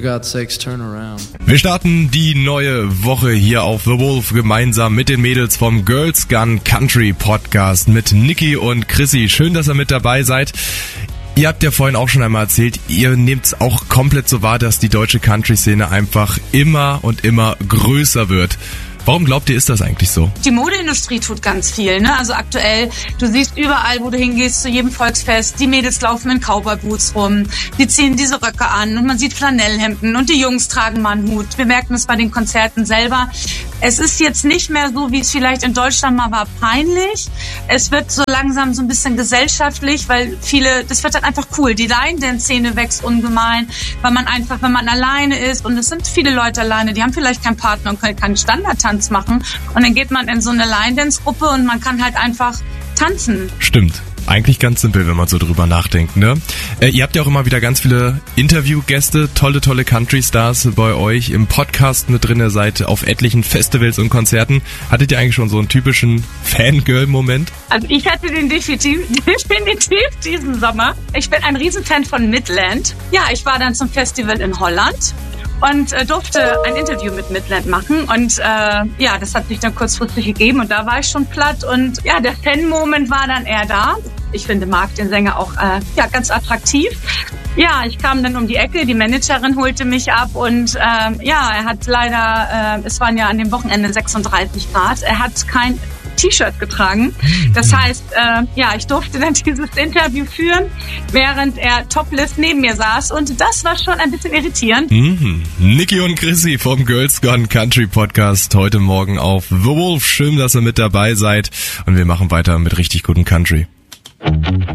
God's sakes, turn around. Wir starten die neue Woche hier auf The Wolf gemeinsam mit den Mädels vom Girls Gun Country Podcast mit Niki und Chrissy. Schön, dass ihr mit dabei seid. Ihr habt ja vorhin auch schon einmal erzählt, ihr nehmt es auch komplett so wahr, dass die deutsche Country-Szene einfach immer und immer größer wird. Warum glaubt ihr, ist das eigentlich so? Die Modeindustrie tut ganz viel, ne? Also aktuell, du siehst überall, wo du hingehst, zu jedem Volksfest, die Mädels laufen in Cowboy-Boots rum, die ziehen diese Röcke an und man sieht Flanellhemden und die Jungs tragen mal einen Hut. Wir merken es bei den Konzerten selber. Es ist jetzt nicht mehr so, wie es vielleicht in Deutschland mal war, peinlich. Es wird so langsam so ein bisschen gesellschaftlich, weil das wird dann einfach cool. Die Line-Dance-Szene wächst ungemein, weil man einfach, wenn man alleine ist, und es sind viele Leute alleine, die haben vielleicht keinen Partner und können keinen Standardtanz machen, und dann geht man in so eine Line-Dance-Gruppe und man kann halt einfach tanzen. Stimmt. Eigentlich ganz simpel, wenn man so drüber nachdenkt, ne? Ihr habt ja auch immer wieder ganz viele Interviewgäste, tolle Country-Stars bei euch im Podcast mit drin. Ihr seid auf etlichen Festivals und Konzerten. Hattet ihr eigentlich schon so einen typischen Fangirl-Moment? Also ich hatte den definitiv diesen Sommer. Ich bin ein Riesenfan von Midland. Ja, ich war dann zum Festival in Holland und durfte ein Interview mit Midland machen, und das hat sich dann kurzfristig gegeben und da war ich schon platt, und ja, der Fan-Moment war dann eher da. Ich finde Mark, den Sänger, auch ganz attraktiv. Ja, ich kam dann um die Ecke, die Managerin holte mich ab, und er hat leider, es waren ja an dem Wochenende 36 Grad, er hat kein T-Shirt getragen. Das heißt, ich durfte dann dieses Interview führen, während er topless neben mir saß, und das war schon ein bisschen irritierend. Niki und Chrissy vom Girls Gun Country Podcast heute Morgen auf The Wolf. Schön, dass ihr mit dabei seid, und wir machen weiter mit richtig gutem Country.